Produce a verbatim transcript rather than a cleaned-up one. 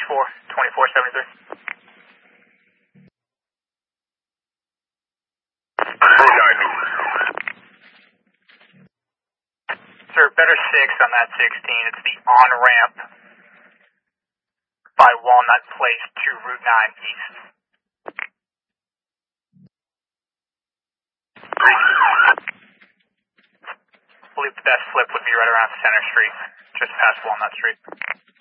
H four, twenty-four seventy-three. Sir, better six on that sixteen. It's the on-ramp by Walnut Place to Route nine East. I believe the best flip would be right around Center Street, just past Walnut Street.